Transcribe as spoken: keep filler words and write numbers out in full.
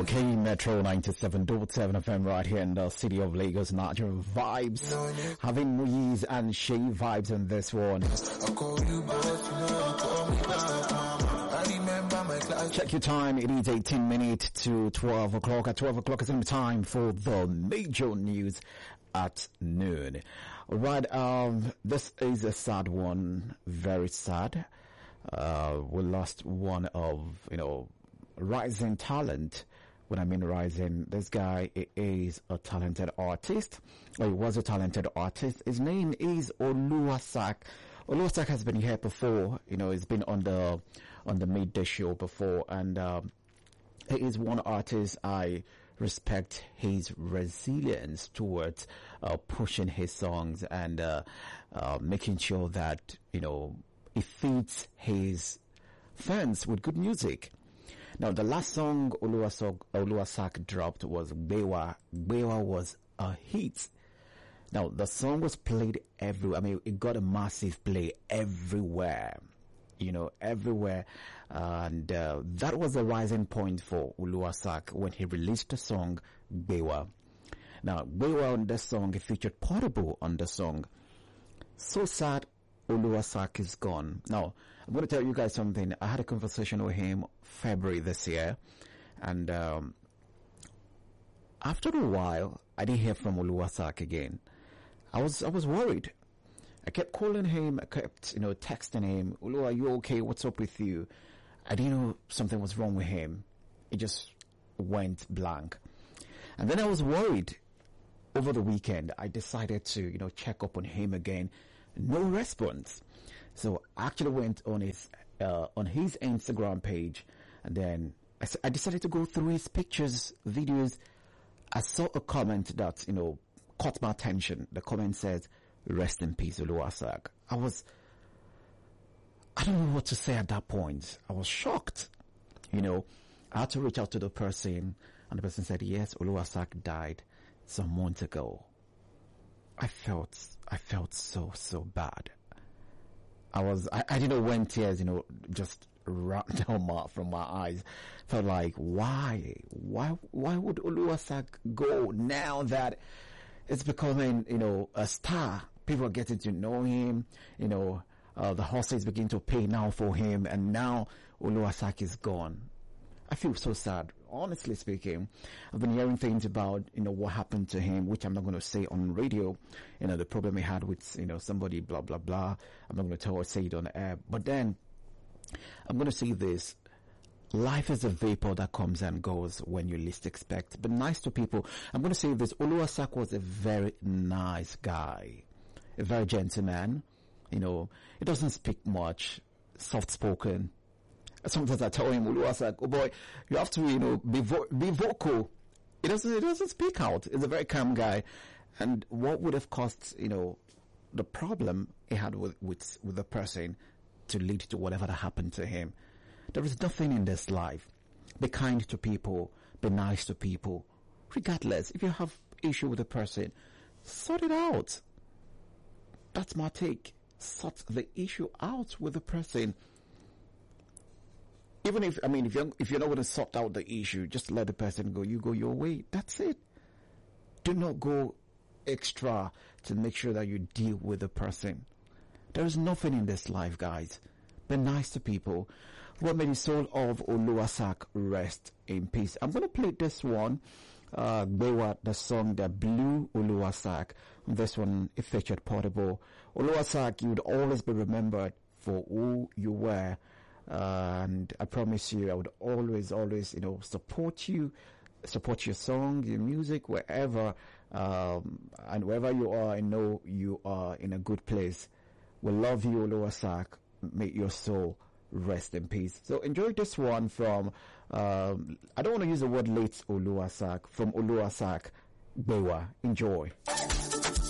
Okay, Metro ninety-seven point seven F M right here in the city of Lagos, Nigeria vibes. Having Muiz and Shay vibes on this one. Check your time, it is eighteen minutes to twelve o'clock. At twelve o'clock is the time for the major news at noon. Right, um, this is a sad one, very sad. Uh, we lost one of, you know, rising talent. When I mean rising, this guy is a talented artist, or he was a talented artist. His name is Oluwaseun. Oluwaseun has been here before, you know, he's been on the, on the midday show before, and, um, he is one artist I respect his resilience towards, uh, pushing his songs and, uh, uh, making sure that, you know, it feeds his fans with good music. Now, the last song Oluwaseun dropped was Bewa. Bewa was a hit. Now, the song was played everywhere. I mean, it got a massive play everywhere. You know, everywhere. And uh, that was the rising point for Oluwaseun when he released the song Bewa. Now, Bewa on the song, it featured Portable on the song. So sad, Oluwaseun is gone. Now, I'm going to tell you guys something. I had a conversation with him February this year, and um, after a while, I didn't hear from Oluwaseun again. I was I was worried. I kept calling him. I kept you know texting him. Olu, are you okay? What's up with you? I didn't know something was wrong with him. It just went blank, and then I was worried. Over the weekend, I decided to you know check up on him again. No response. So I actually went on his uh, on his Instagram page, and then I, I decided to go through his pictures, videos. I saw a comment that you know caught my attention. The comment says, "Rest in peace, Oluwaseun." I was, I don't know what to say at that point. I was shocked. You know, I had to reach out to the person, and the person said, "Yes, Oluwaseun died some months ago." I felt, I felt so, so bad. I was, I, I didn't know when tears, you know, just ran down my, from my eyes. Felt like, why, why, why would Oluwaseun go now that it's becoming, you know, a star? People are getting to know him, you know, uh, the horses begin to pay now for him, and now Oluwaseun is gone. I feel so sad. Honestly speaking, I've been hearing things about, you know, what happened to him, which I'm not going to say on radio. You know, the problem he had with, you know, somebody, blah, blah, blah. I'm not going to tell or say it on the air. But then, I'm going to say this. Life is a vapor that comes and goes when you least expect. But nice to people. I'm going to say this. Oluwaseun was a very nice guy. A very gentleman. You know, he doesn't speak much. Soft-spoken. Sometimes I tell him, Oluwaseun, oh boy, you have to, you know, be vo- be vocal. He doesn't, he doesn't speak out. He's a very calm guy. And what would have caused, you know, the problem he had with, with, with the person to lead to whatever that happened to him? There is nothing in this life. Be kind to people. Be nice to people. Regardless, if you have issue with a person, sort it out. That's my take. Sort the issue out with the person. Even if, I mean, if you're, if you're not going to sort out the issue, just let the person go. You go your way. That's it. Do not go extra to make sure that you deal with the person. There is nothing in this life, guys. Be nice to people. What may the soul of Oluwaseun rest in peace. I'm going to play this one. Uh, Bewa, the song that blew Oluwaseun. This one, it featured Portable. Oluwaseun, you would always be remembered for who you were. Uh, and I promise you, I would always, always, you know, support you, support your song, your music, wherever, um, and wherever you are, I know you are in a good place. We love you, Oluwaseun. May your soul rest in peace. So enjoy this one from, um, I don't want to use the word late Oluwaseun, from Oluwaseun, Bewa. Enjoy.